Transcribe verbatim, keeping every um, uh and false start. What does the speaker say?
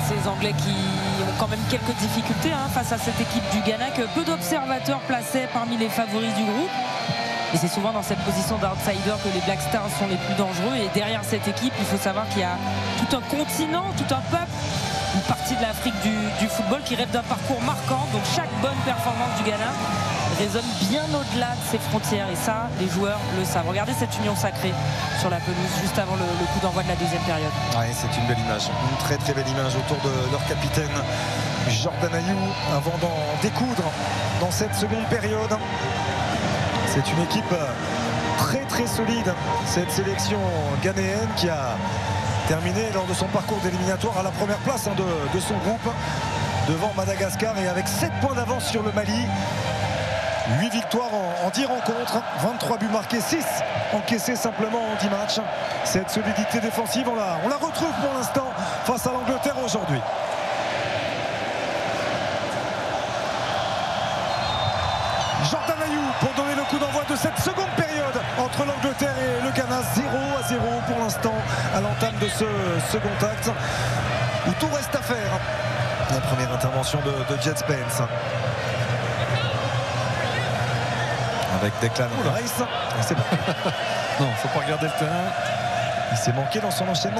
ces Anglais qui ont quand même quelques difficultés hein, face à cette équipe du Ghana que peu d'observateurs plaçaient parmi les favoris du groupe. Et c'est souvent dans cette position d'outsider que les Black Stars sont les plus dangereux. Et derrière cette équipe, il faut savoir qu'il y a tout un continent, tout un peuple, une partie de l'Afrique du, du football qui rêve d'un parcours marquant. Donc chaque bonne performance du Ghana résonne bien au-delà de ses frontières. Et ça, les joueurs le savent. Regardez cette union sacrée sur la pelouse juste avant le, le coup d'envoi de la deuxième période. Ouais, c'est une belle image, une très très belle image autour de leur capitaine Jordan Ayew avant d'en découdre dans cette seconde période. C'est une équipe très très solide, cette sélection ghanéenne qui a terminé lors de son parcours d'éliminatoire à la première place hein, de, de son groupe devant Madagascar et avec sept points d'avance sur le Mali. huit victoires en, en dix rencontres, vingt-trois buts marqués, six encaissés simplement en dix matchs. Cette solidité défensive, on la, on la retrouve pour l'instant face à l'Angleterre aujourd'hui. Jordan Ayew pour donner le coup d'envoi de cette seconde période entre l'Angleterre et le Ghana. zéro à zéro pour l'instant à l'entame de ce second acte où tout reste à faire. La première intervention de, de Jet Spence avec Declan Rice. C'est bon. Non, faut pas regarder le terrain. Il s'est manqué dans son enchaînement.